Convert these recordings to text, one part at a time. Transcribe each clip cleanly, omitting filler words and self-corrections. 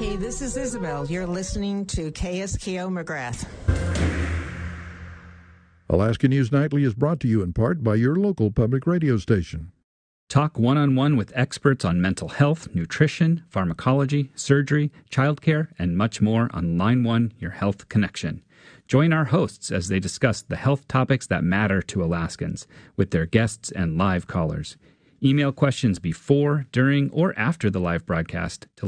Hey, this is Isabel. You're listening to KSKO McGrath. Alaska News Nightly is brought to you in part by your local public radio station. Talk one-on-one with experts on mental health, nutrition, pharmacology, surgery, childcare, and much more on Line 1, Your Health Connection. Join our hosts as they discuss the health topics that matter to Alaskans with their guests and live callers. Email questions before, during, or after the live broadcast to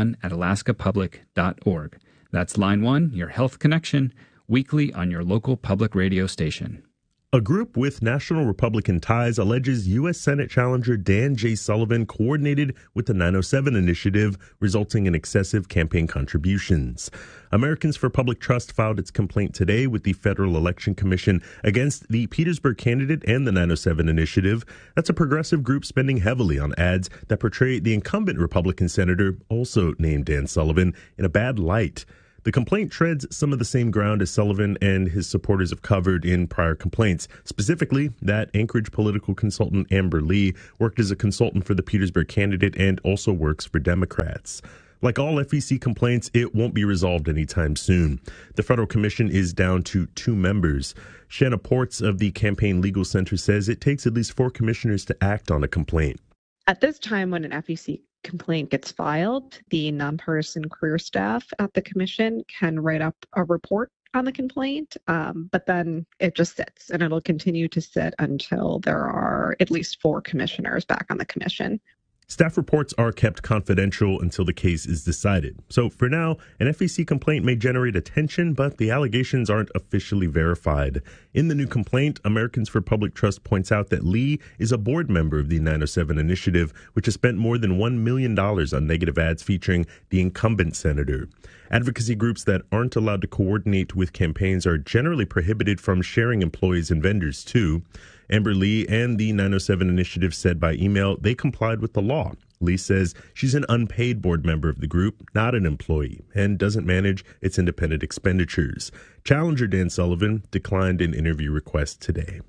line1@alaskapublic.org. That's Line 1, Your Health Connection, weekly on your local public radio station. A group with national Republican ties alleges U.S. Senate challenger Dan J. Sullivan coordinated with the 907 initiative, resulting in excessive campaign contributions. Americans for Public Trust filed its complaint today with the Federal Election Commission against the Petersburg candidate and the 907 initiative. That's a progressive group spending heavily on ads that portray the incumbent Republican senator, also named Dan Sullivan, in a bad light. The complaint treads some of the same ground as Sullivan and his supporters have covered in prior complaints, specifically that Anchorage political consultant Amber Lee worked as a consultant for the Petersburg candidate and also works for Democrats. Like all FEC complaints, it won't be resolved anytime soon. The Federal Commission is down to 2 members. Shanna Ports of the Campaign Legal Center says it takes at least 4 commissioners to act on a complaint. At this time, when an FEC complaint gets filed, the nonpartisan career staff at the commission can write up a report on the complaint, but then it just sits, and it'll continue to sit until there are at least 4 commissioners back on the commission. Staff reports are kept confidential until the case is decided. So for now, an FEC complaint may generate attention, but the allegations aren't officially verified. In the new complaint, Americans for Public Trust points out that Lee is a board member of the 907 initiative, which has spent more than $1 million on negative ads featuring the incumbent senator. Advocacy groups that aren't allowed to coordinate with campaigns are generally prohibited from sharing employees and vendors, too. Amber Lee and the 907 initiative said by email they complied with the law. Lee says she's an unpaid board member of the group, not an employee, and doesn't manage its independent expenditures. Challenger Dan Sullivan declined an interview request today.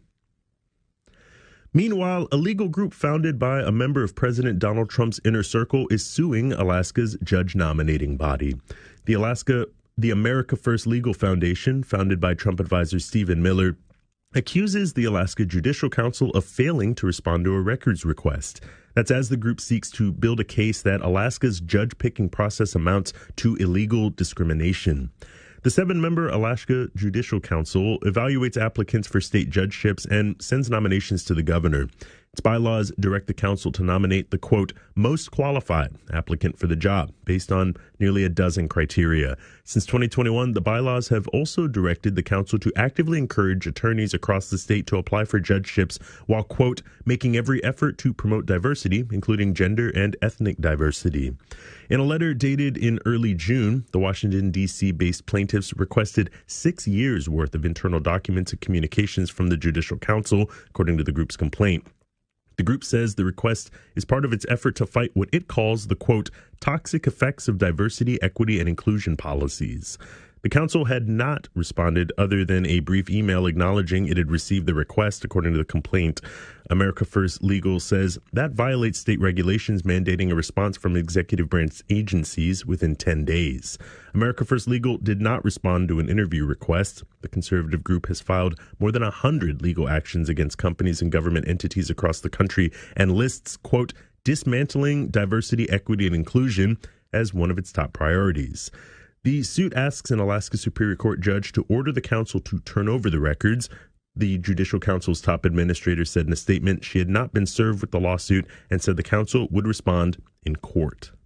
Meanwhile, a legal group founded by a member of President Donald Trump's inner circle is suing Alaska's judge nominating body. The America First Legal Foundation, founded by Trump advisor Stephen Miller, accuses the Alaska Judicial Council of failing to respond to a records request. That's as the group seeks to build a case that Alaska's judge-picking process amounts to illegal discrimination. The 7-member Alaska Judicial Council evaluates applicants for state judgeships and sends nominations to the governor. Its bylaws direct the council to nominate the, quote, most qualified applicant for the job based on nearly a dozen criteria. Since 2021, the bylaws have also directed the council to actively encourage attorneys across the state to apply for judgeships while, quote, making every effort to promote diversity, including gender and ethnic diversity. In a letter dated in early June, the Washington, D.C.-based plaintiffs requested 6 years' worth of internal documents and communications from the Judicial Council, according to the group's complaint. The group says the request is part of its effort to fight what it calls the, quote, toxic effects of diversity, equity, and inclusion policies. The council had not responded other than a brief email acknowledging it had received the request, according to the complaint. America First Legal says that violates state regulations mandating a response from executive branch agencies within 10 days. America First Legal did not respond to an interview request. The conservative group has filed more than 100 legal actions against companies and government entities across the country and lists, quote, dismantling diversity, equity, and inclusion as one of its top priorities. The suit asks an Alaska Superior Court judge to order the council to turn over the records. The Judicial Council's top administrator said in a statement she had not been served with the lawsuit and said the council would respond in court.